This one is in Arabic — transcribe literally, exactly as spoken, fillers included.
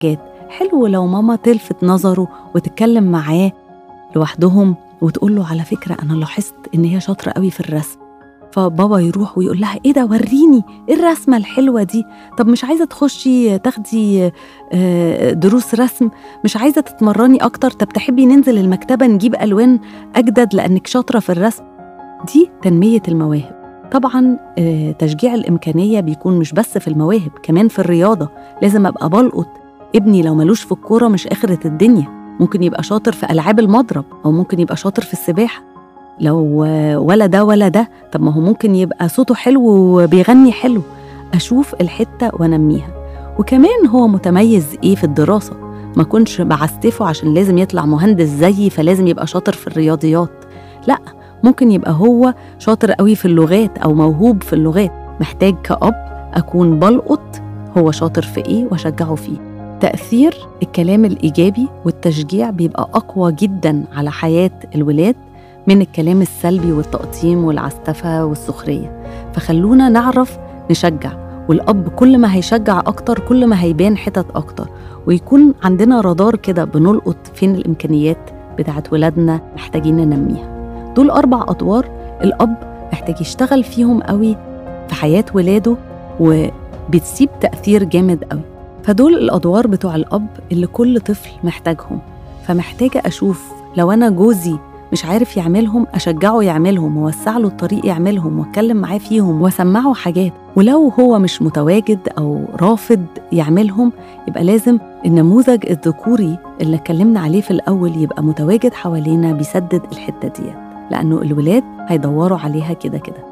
حاجات. حلو لو ماما تلفت نظره وتتكلم معاه لوحدهم وتقول له على فكرة أنا لاحظت إن هي شاطرة قوي في الرسم، فبابا يروح ويقول لها إيه ده، وريني إيه الرسمة الحلوة دي، طب مش عايزة تخشي تاخدي دروس رسم، مش عايزة تتمرني أكتر، طب تحبي ننزل المكتبة نجيب ألوان أجدد لأنك شاطرة في الرسم. دي تنمية المواهب. طبعاً تشجيع الإمكانية بيكون مش بس في المواهب، كمان في الرياضة. لازم أبقى بلقط ابني لو ملوش في الكورة مش آخرة الدنيا، ممكن يبقى شاطر في ألعاب المضرب أو ممكن يبقى شاطر في السباحة. لو ولا ده ولا ده، طب ما هو ممكن يبقى صوته حلو وبيغني حلو. أشوف الحتة ونميها. وكمان هو متميز إيه في الدراسة، ما كنش بعستفه عشان لازم يطلع مهندس زيي فلازم يبقى شاطر في الرياضيات. لأ، ممكن يبقى هو شاطر قوي في اللغات أو موهوب في اللغات. محتاج كأب أكون بلقط هو شاطر في إيه وأشجعه فيه. تأثير الكلام الإيجابي والتشجيع بيبقى أقوى جداً على حياة الولاد من الكلام السلبي والتقطيم والعستفة والسخرية. فخلونا نعرف نشجع، والأب كل ما هيشجع أكتر كل ما هيبان حتت أكتر، ويكون عندنا رادار كده بنلقط فين الإمكانيات بتاعت ولادنا محتاجين ننميها. دول أربع أدوار الأب محتاج يشتغل فيهم قوي في حياة ولاده، وبتسيب تأثير جامد قوي. فدول الأدوار بتوع الأب اللي كل طفل محتاجهم. فمحتاجة أشوف لو أنا جوزي مش عارف يعملهم أشجعه يعملهم، ووسع له الطريق يعملهم، واتكلم معاه فيهم وسمعه حاجات. ولو هو مش متواجد أو رافض يعملهم، يبقى لازم النموذج الذكوري اللي اتكلمنا عليه في الأول يبقى متواجد حوالينا بيسدد الحتة دي، لأنه الولاد هيدوروا عليها كده كده.